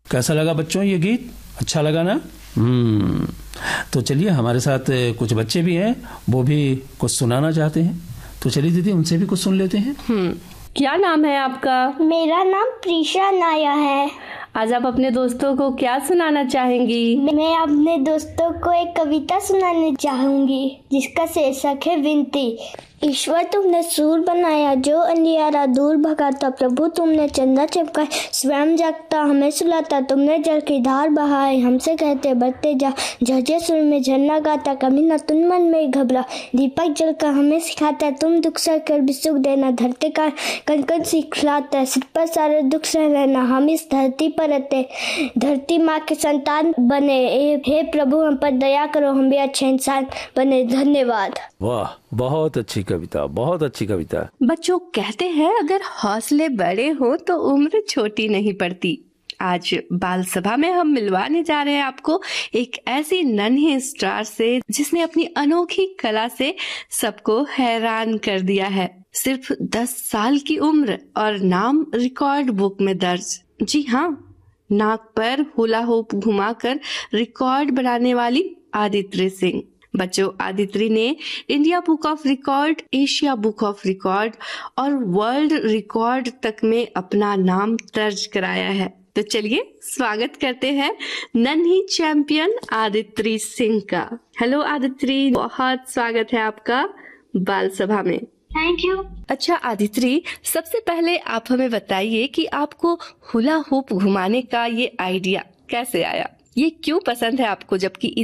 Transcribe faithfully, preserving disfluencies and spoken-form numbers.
कैसा लगा बच्चों ये गीत? अच्छा लगा ना? हम्म तो चलिए, हमारे साथ कुछ बच्चे भी हैं, वो भी कुछ सुनाना चाहते हैं। तो चलिए दीदी, उनसे भी कुछ सुन लेते हैं। हम्म क्या नाम है आपका? मेरा नाम प्रीशा नाया है। आज आप अपने दोस्तों को क्या सुनाना चाहेंगी? मैं अपने दोस्तों को एक कविता सुनाने चाहूंगी जिसका शीर्षक है विनती। ईश्वर तुमने सूर बनाया जो अंधियारा दूर भगाता, प्रभु तुमने चंदा चमकाया स्वयं जगता हमें सुलाता, तुमने जल की धार बहाई हमसे कहते बढ़ते जा, झझे सुर में झरना गाता कभी न तुम मन में घबरा, दीपक जल कर हमें सिखाता तुम दुख सह कर भी सुख देना, धरती का कण कण सिखलाता है सिर पर सारे दुख सह रहना, हम इस धरती पर रहते धरती माँ के संतान बने, हे प्रभु हम पर दया करो हम भी अच्छे इंसान बने। धन्यवाद। वाह, बहुत अच्छी कविता, बहुत अच्छी कविता। बच्चों कहते हैं अगर हौसले बड़े हो तो उम्र छोटी नहीं पड़ती। आज बाल सभा में हम मिलवाने जा रहे हैं आपको एक ऐसी नन्ही स्टार से जिसने अपनी अनोखी कला से सबको हैरान कर दिया है। सिर्फ दस साल की उम्र और नाम रिकॉर्ड बुक में दर्ज। जी हाँ, नाक पर हुला होप घुमाकर रिकॉर्ड बनाने वाली आदित्रि सिंह। बच्चों, आदित्रि ने India book of record, Asia book of record और वर्ल्ड रिकॉर्ड तक में अपना नाम दर्ज कराया है। तो चलिए स्वागत करते हैं नन्ही चैंपियन आदित्रि सिंह का। हेलो आदित्रि, बहुत स्वागत है आपका बाल सभा में। Thank you. अच्छा आदित्रि, सबसे पहले आप हमें बताइए कि आपको हुला हुप घुमाने का ये आइडिया कैसे आया? ये क्यों पसंद है आपको, जबकि